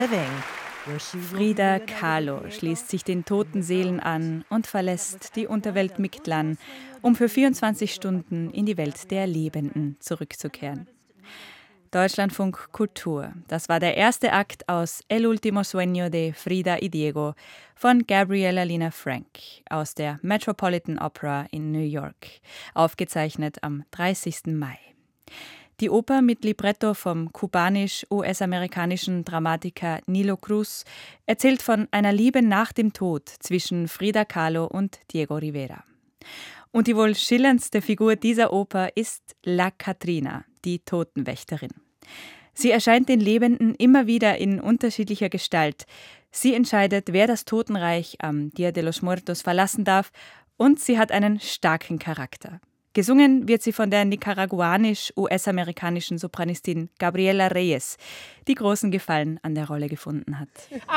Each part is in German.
Frida Kahlo schließt sich den toten Seelen an und verlässt die Unterwelt Mictlan, um für 24 Stunden in die Welt der Lebenden zurückzukehren. Deutschlandfunk Kultur. Das war der erste Akt aus El último sueño de Frida y Diego von Gabriella Lina Frank aus der Metropolitan Opera in New York, aufgezeichnet am 30. Mai. Die Oper mit Libretto vom kubanisch-US-amerikanischen Dramatiker Nilo Cruz erzählt von einer Liebe nach dem Tod zwischen Frida Kahlo und Diego Rivera. Und die wohl schillerndste Figur dieser Oper ist La Catrina, die Totenwächterin. Sie erscheint den Lebenden immer wieder in unterschiedlicher Gestalt. Sie entscheidet, wer das Totenreich am Dia de los Muertos verlassen darf, und sie hat einen starken Charakter. Gesungen wird sie von der nicaraguanisch-US-amerikanischen Sopranistin Gabriela Reyes, die großen Gefallen an der Rolle gefunden hat.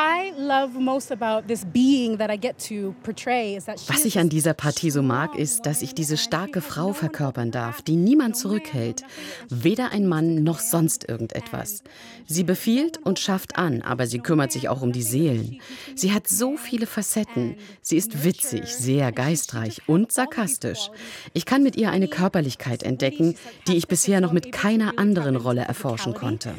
Was ich an dieser Partie so mag, ist, dass ich diese starke Frau verkörpern darf, die niemand zurückhält. Weder ein Mann noch sonst irgendetwas. Sie befiehlt und schafft an, aber sie kümmert sich auch um die Seelen. Sie hat so viele Facetten. Sie ist witzig, sehr geistreich und sarkastisch. Ich kann mit ihr eine Körperlichkeit entdecken, die ich bisher noch mit keiner anderen Rolle erforschen konnte.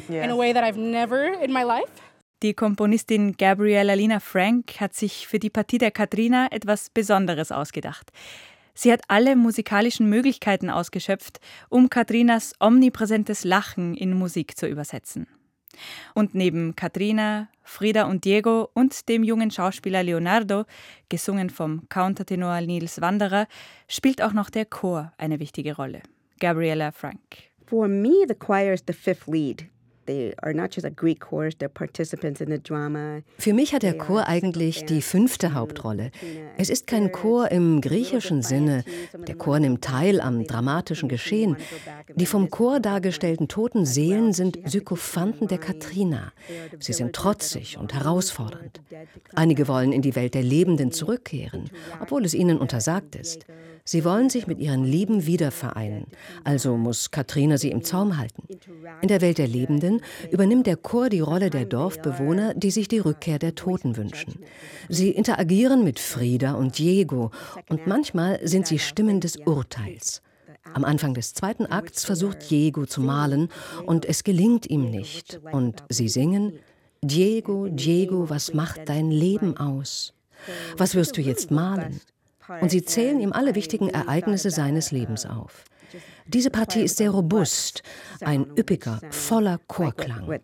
Die Komponistin Gabriella Lina Frank hat sich für die Partie der Catrina etwas Besonderes ausgedacht. Sie hat alle musikalischen Möglichkeiten ausgeschöpft, um Catrinas omnipräsentes Lachen in Musik zu übersetzen. Und neben Catrina, Frida und Diego und dem jungen Schauspieler Leonardo, gesungen vom Countertenor Nils Wanderer, spielt auch noch der Chor eine wichtige Rolle. Gabriella Frank. For me, the choir is the fifth lead. They are not just a Greek chorus, they're participants in the drama. Für mich hat der Chor eigentlich die 5. Hauptrolle. Es ist kein Chor im griechischen Sinne. Der Chor nimmt teil am dramatischen Geschehen. Die vom Chor dargestellten toten Seelen sind Sykophanten der Catrina. Sie sind trotzig und herausfordernd. Einige wollen in die Welt der Lebenden zurückkehren, obwohl es ihnen untersagt ist. Sie wollen sich mit ihren Lieben wiedervereinen, also muss Catrina sie im Zaum halten. In der Welt der Lebenden übernimmt der Chor die Rolle der Dorfbewohner, die sich die Rückkehr der Toten wünschen. Sie interagieren mit Frida und Diego und manchmal sind sie Stimmen des Urteils. Am Anfang des 2. Akts versucht Diego zu malen und es gelingt ihm nicht. Und sie singen: Diego, Diego, was macht dein Leben aus? Was wirst du jetzt malen? Und sie zählen ihm alle wichtigen Ereignisse seines Lebens auf. Diese Partie ist sehr robust, ein üppiger, voller Chorklang.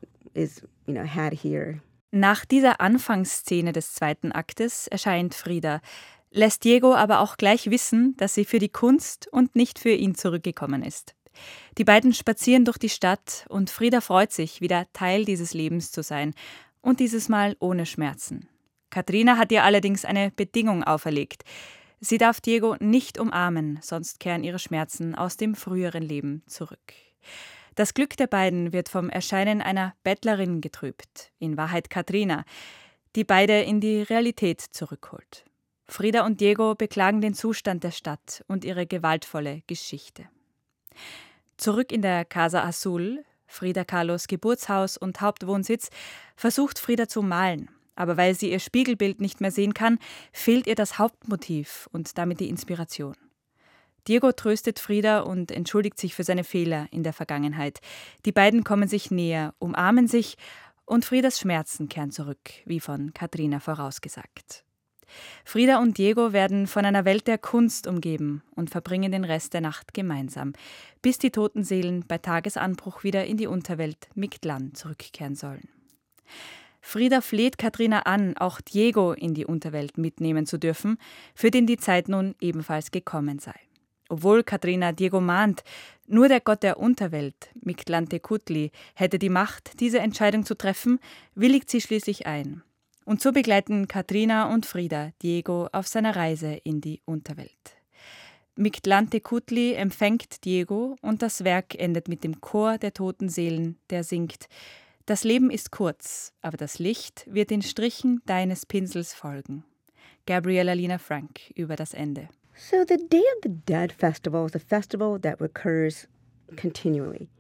Nach dieser Anfangsszene des 2. Aktes erscheint Frida, lässt Diego aber auch gleich wissen, dass sie für die Kunst und nicht für ihn zurückgekommen ist. Die beiden spazieren durch die Stadt und Frida freut sich, wieder Teil dieses Lebens zu sein, und dieses Mal ohne Schmerzen. Catrina hat ihr allerdings eine Bedingung auferlegt. Sie darf Diego nicht umarmen, sonst kehren ihre Schmerzen aus dem früheren Leben zurück. Das Glück der beiden wird vom Erscheinen einer Bettlerin getrübt, in Wahrheit Catrina, die beide in die Realität zurückholt. Frida und Diego beklagen den Zustand der Stadt und ihre gewaltvolle Geschichte. Zurück in der Casa Azul, Frida Kahlos Geburtshaus und Hauptwohnsitz, versucht Frida zu malen. Aber weil sie ihr Spiegelbild nicht mehr sehen kann, fehlt ihr das Hauptmotiv und damit die Inspiration. Diego tröstet Frida und entschuldigt sich für seine Fehler in der Vergangenheit. Die beiden kommen sich näher, umarmen sich und Fridas Schmerzen kehren zurück, wie von Catrina vorausgesagt. Frida und Diego werden von einer Welt der Kunst umgeben und verbringen den Rest der Nacht gemeinsam, bis die toten Seelen bei Tagesanbruch wieder in die Unterwelt Mictlan zurückkehren sollen. Frida fleht Catrina an, auch Diego in die Unterwelt mitnehmen zu dürfen, für den die Zeit nun ebenfalls gekommen sei. Obwohl Catrina Diego mahnt, nur der Gott der Unterwelt, Mictlantecutli, hätte die Macht, diese Entscheidung zu treffen, willigt sie schließlich ein. Und so begleiten Catrina und Frida Diego auf seiner Reise in die Unterwelt. Mictlantecutli empfängt Diego und das Werk endet mit dem Chor der toten Seelen, der singt: Das Leben ist kurz, aber das Licht wird den Strichen deines Pinsels folgen. Gabriella Lina Frank über das Ende. So the Day of the Dead festival is a festival that recurs continually.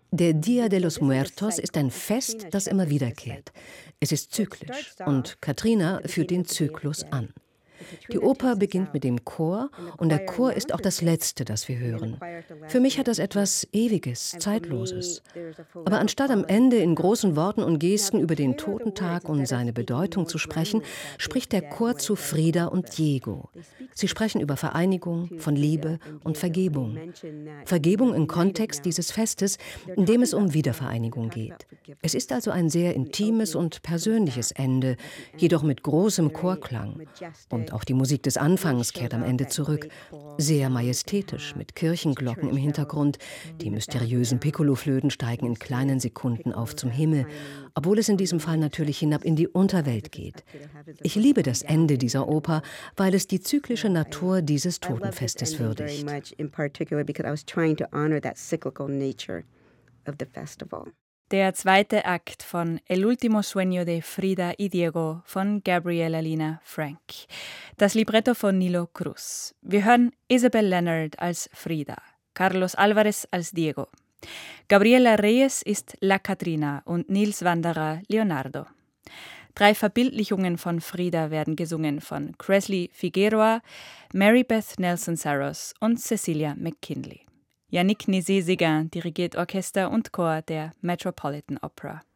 Der Dia de los Muertos ist ein Fest, das immer wiederkehrt. Es ist zyklisch und Katrina führt den Zyklus an. Die Oper beginnt mit dem Chor und der Chor ist auch das Letzte, das wir hören. Für mich hat das etwas Ewiges, Zeitloses. Aber anstatt am Ende in großen Worten und Gesten über den Totentag und seine Bedeutung zu sprechen, spricht der Chor zu Frida und Diego. Sie sprechen über Vereinigung, von Liebe und Vergebung. Vergebung im Kontext dieses Festes, in dem es um Wiedervereinigung geht. Es ist also ein sehr intimes und persönliches Ende, jedoch mit großem Chorklang. Und auch die Musik des Anfangs kehrt am Ende zurück. Sehr majestätisch, mit Kirchenglocken im Hintergrund. Die mysteriösen Piccoloflöten steigen in kleinen Sekunden auf zum Himmel, obwohl es in diesem Fall natürlich hinab in die Unterwelt geht. Ich liebe das Ende dieser Oper, weil es die zyklische Natur dieses Totenfestes würdigt. Der zweite Akt von El último sueño de Frida y Diego von Gabriela Lina Frank. Das Libretto von Nilo Cruz. Wir hören Isabel Leonard als Frida, Carlos Alvarez als Diego. Gabriela Reyes ist La Catrina und Nils Wanderer Leonardo. 3 Verbildlichungen von Frida werden gesungen von Cresley Figueroa, Mary Beth Nelson Saros und Cecilia McKinley. Yannick Nézet-Séguin dirigiert Orchester und Chor der Metropolitan Opera.